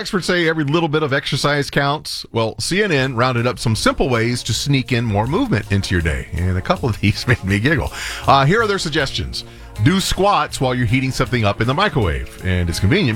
experts say every little bit of exercise counts. Well, CNN rounded up some simple ways to sneak in more movement into your day, and a couple of these made me giggle. Here are their suggestions. Do squats while you're heating something up in the microwave, and it's convenient